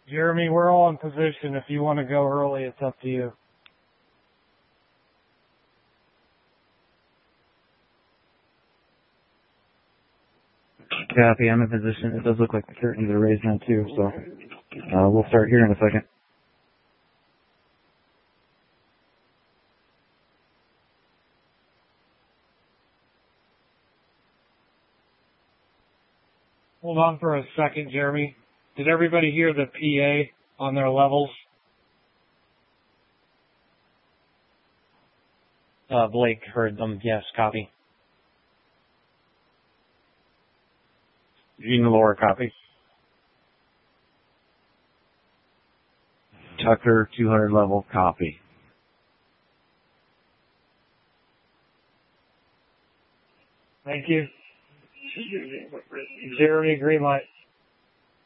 Jeremy, we're all in position. If you want to go early, it's up to you. Copy, I'm in position. It does look like the curtains are raised now too, so we'll start here in a second. Hold on for a second, Jeremy. Did everybody hear the PA on their levels? Blake heard them. Yes, copy. Gene Laura, copy. Tucker, 200 level, copy. Thank you. Jeremy, green light.